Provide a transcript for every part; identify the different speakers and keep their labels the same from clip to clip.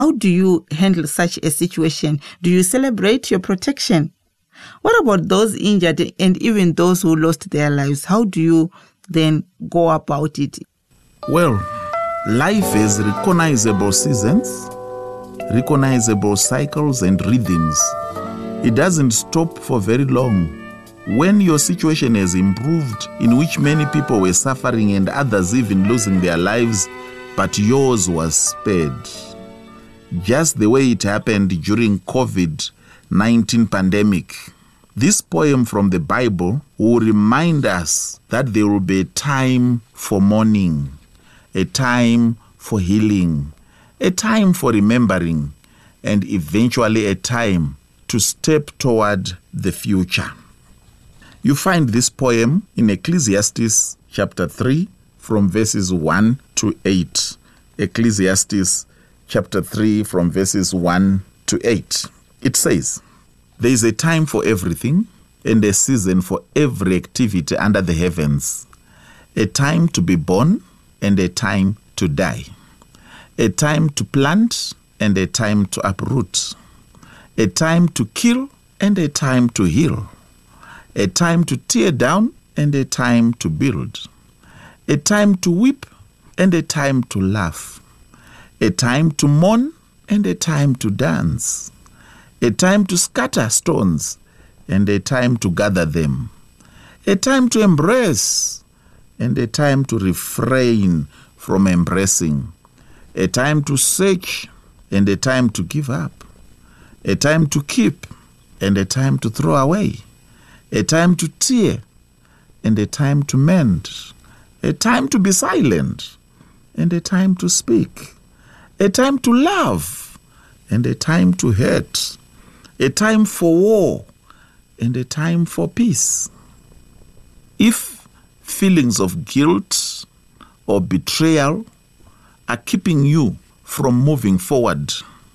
Speaker 1: How do you handle such a situation? Do you celebrate your protection? What about those injured and even those who lost their lives? How do you then go about it?
Speaker 2: Well, life has recognizable seasons, recognizable cycles and rhythms. It doesn't stop for very long. When your situation has improved, in which many people were suffering and others even losing their lives, but yours was spared. Just the way it happened during COVID-19 pandemic. This poem from the Bible will remind us that there will be a time for mourning, a time for healing, a time for remembering, and eventually a time to step toward the future. You find this poem in Ecclesiastes chapter 3 from verses 1 to 8. Ecclesiastes chapter 3 from verses 1 to 8. It says, "There is a time for everything and a season for every activity under the heavens, a time to be born and a time to die, a time to plant and a time to uproot, a time to kill and a time to heal, a time to tear down and a time to build, a time to weep and a time to laugh, a time to mourn and a time to dance, a time to scatter stones and a time to gather them, a time to embrace and a time to refrain from embracing, a time to search and a time to give up, a time to keep and a time to throw away, a time to tear and a time to mend, a time to be silent and a time to speak, a time to love and a time to hate, a time for war and a time for peace." If feelings of guilt or betrayal are keeping you from moving forward,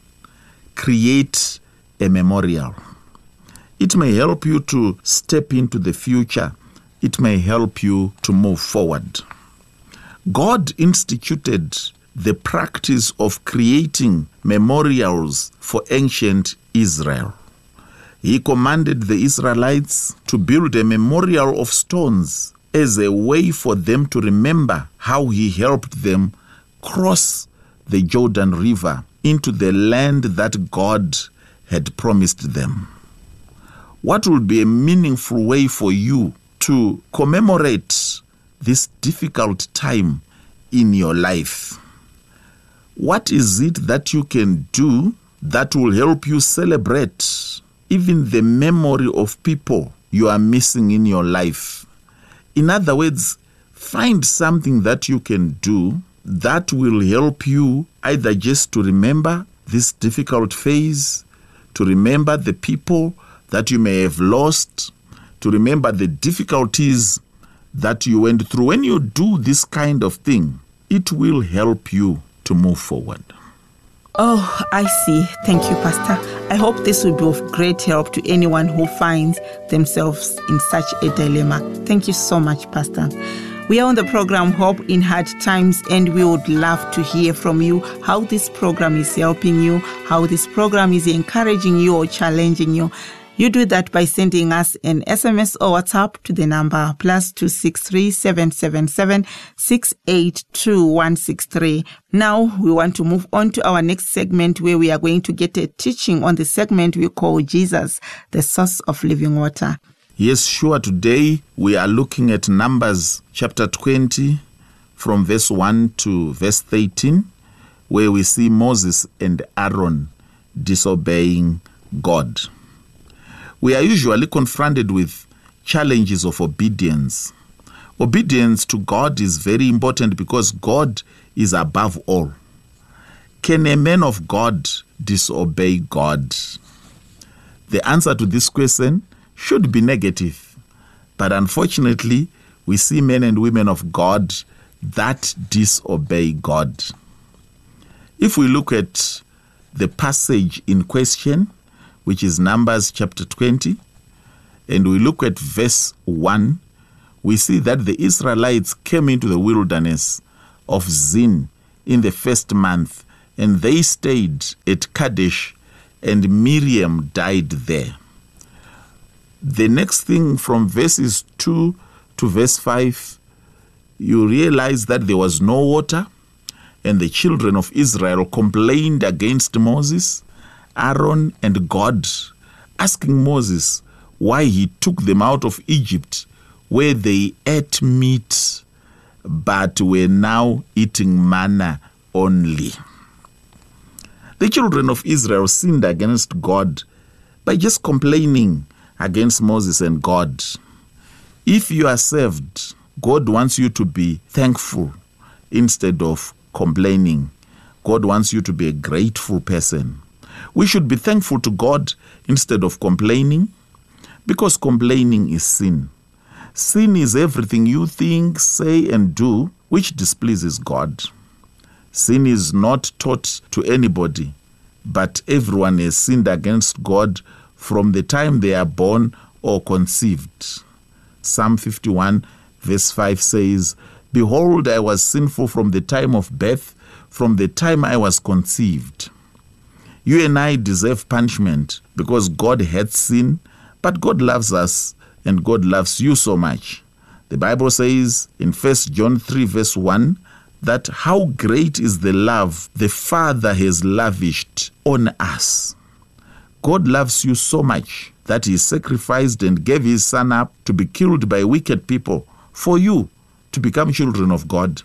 Speaker 2: create a memorial. It may help you to step into the future. It may help you to move forward. God instituted the practice of creating memorials for ancient Israel. He commanded the Israelites to build a memorial of stones as a way for them to remember how he helped them cross the Jordan River into the land that God had promised them. What will be a meaningful way for you to commemorate this difficult time in your life? What is it that you can do that will help you celebrate even the memory of people you are missing in your life? In other words, find something that you can do that will help you either just to remember this difficult phase, to remember the people that you may have lost, to remember the difficulties that you went through. When you do this kind of thing, it will help you to move forward.
Speaker 1: Oh, I see. Thank you, Pastor. I hope this will be of great help to anyone who finds themselves in such a dilemma. Thank you so much, Pastor. We are on the program Hope in Hard Times, and we would love to hear from you how this program is helping you, how this program is encouraging you or challenging you. You do that by sending us an SMS or WhatsApp to the number +263 777 682 163. Now we want to move on to our next segment, where we are going to get a teaching on the segment we call Jesus, the Source of Living Water.
Speaker 2: Yes, sure. Today we are looking at Numbers chapter 20 from verse 1 to verse 13, where we see Moses and Aaron disobeying God. We are usually confronted with challenges of obedience. Obedience to God is very important because God is above all. Can a man of God disobey God? The answer to this question should be negative. But unfortunately, we see men and women of God that disobey God. If we look at the passage in question, which is Numbers chapter 20, and we look at verse 1, we see that the Israelites came into the wilderness of Zin in the first month, and they stayed at Kadesh, and Miriam died there. The next thing, from verses 2 to verse 5, you realize that there was no water, and the children of Israel complained against Moses, Aaron, and God, asking Moses why he took them out of Egypt, where they ate meat, but were now eating manna only. The children of Israel sinned against God by just complaining against Moses and God. If you are saved, God wants you to be thankful instead of complaining. God wants you to be a grateful person. We should be thankful to God instead of complaining, because complaining is sin. Sin is everything you think, say, and do which displeases God. Sin is not taught to anybody, but everyone has sinned against God from the time they are born or conceived. Psalm 51 verse 5 says, "Behold, I was sinful from the time of birth, from the time I was conceived." You and I deserve punishment because God hates sin, but God loves us and God loves you so much. The Bible says in 1 John 3 verse 1 that how great is the love the Father has lavished on us. God loves you so much that he sacrificed and gave his son up to be killed by wicked people for you to become children of God.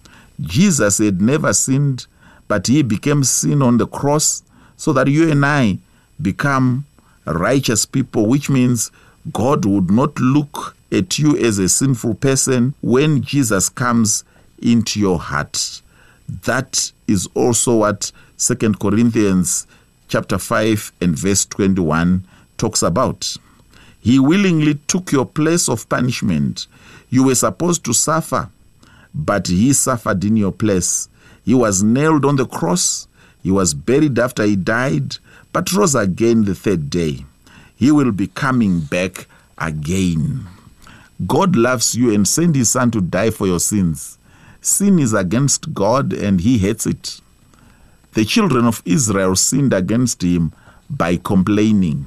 Speaker 2: Jesus had never sinned, but he became sin on the cross so that you and I become righteous people, which means God would not look at you as a sinful person when Jesus comes into your heart. That is also what 2 Corinthians chapter 5 and verse 21 talks about. He willingly took your place of punishment. You were supposed to suffer, but he suffered in your place. He was nailed on the cross. He was buried after he died, but rose again the third day. He will be coming back again. God loves you and sent his son to die for your sins. Sin is against God and he hates it. The children of Israel sinned against him by complaining.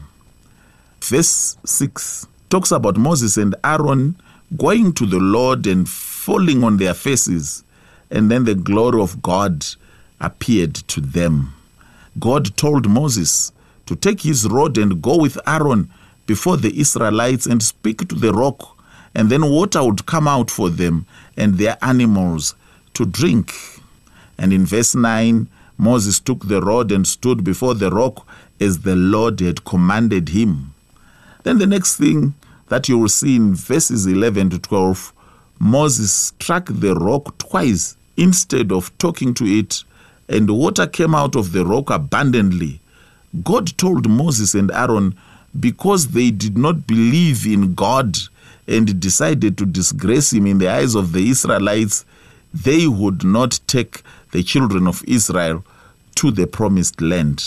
Speaker 2: Verse 6 talks about Moses and Aaron going to the Lord and falling on their faces, and then the glory of God appeared to them. God told Moses to take his rod and go with Aaron before the Israelites and speak to the rock, and then water would come out for them and their animals to drink. And in verse 9, Moses took the rod and stood before the rock as the Lord had commanded him. Then the next thing that you will see in verses 11 to 12, Moses struck the rock twice instead of talking to it, and water came out of the rock abundantly. God told Moses and Aaron, because they did not believe in God and decided to disgrace him in the eyes of the Israelites, they would not take the children of Israel to the promised land.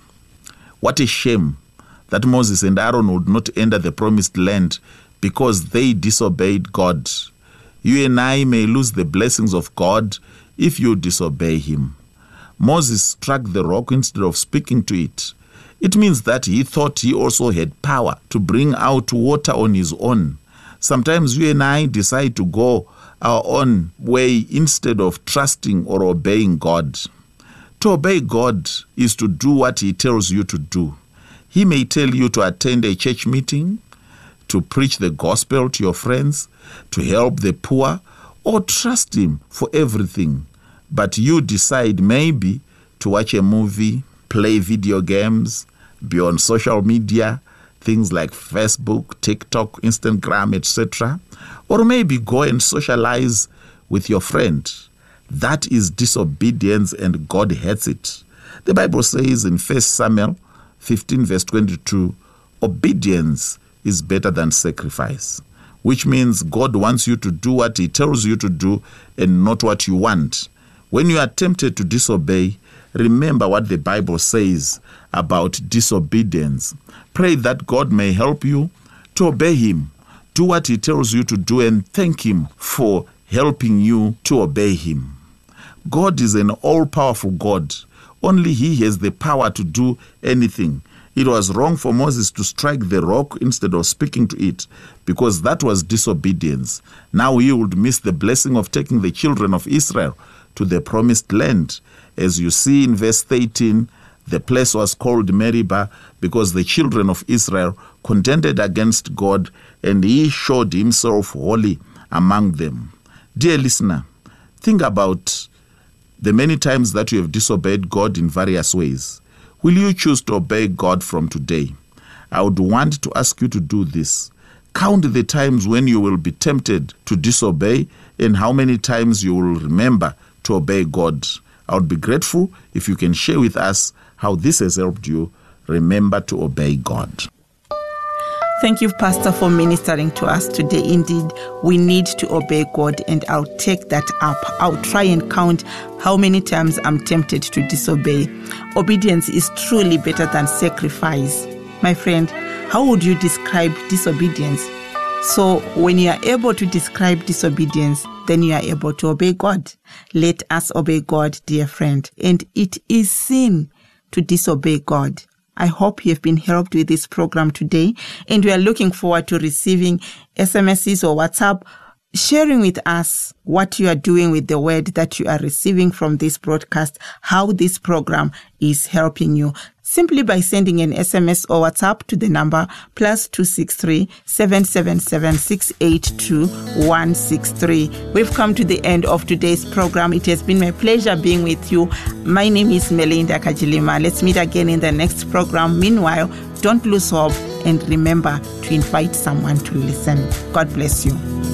Speaker 2: What a shame that Moses and Aaron would not enter the promised land because they disobeyed God. You and I may lose the blessings of God if you disobey him. Moses struck the rock instead of speaking to it. It means that he thought he also had power to bring out water on his own. Sometimes you and I decide to go our own way instead of trusting or obeying God. To obey God is to do what he tells you to do. He may tell you to attend a church meeting, to preach the gospel to your friends, to help the poor, or trust him for everything. But you decide maybe to watch a movie, play video games, be on social media, things like Facebook, TikTok, Instagram, etc. Or maybe go and socialize with your friend. That is disobedience and God hates it. The Bible says in 1 Samuel 15 verse 22, obedience is better than sacrifice, which means God wants you to do what he tells you to do and not what you want. When you are tempted to disobey, remember what the Bible says about disobedience. Pray that God may help you to obey him. Do what he tells you to do and thank him for helping you to obey him. God is an all-powerful God Only he has the power to do anything. It was wrong for Moses to strike the rock instead of speaking to it, because that was disobedience. Now he would miss the blessing of taking the children of Israel to the promised land. As you see in verse 13, the place was called Meribah because the children of Israel contended against God, and he showed himself holy among them. Dear listener, think about the many times that you have disobeyed God in various ways. Will you choose to obey God from today? I would want to ask you to do this. Count the times when you will be tempted to disobey and how many times you will remember to obey God. I would be grateful if you can share with us how this has helped you remember to obey God.
Speaker 1: Thank you, Pastor, for ministering to us today. Indeed, we need to obey God, and I'll take that up. I'll try and count how many times I'm tempted to disobey. Obedience is truly better than sacrifice. My friend, how would you describe disobedience? So when you are able to describe disobedience, then you are able to obey God. Let us obey God, dear friend. And it is sin to disobey God. I hope you've been helped with this program today, and we are looking forward to receiving SMSs or WhatsApp, sharing with us what you are doing with the word that you are receiving from this broadcast, how this program is helping you. Simply by sending an SMS or WhatsApp to the number +263 777 682 163. We've come to the end of today's program. It has been my pleasure being with you. My name is Melinda Kajilima. Let's meet again in the next program. Meanwhile, don't lose hope and remember to invite someone to listen. God bless you.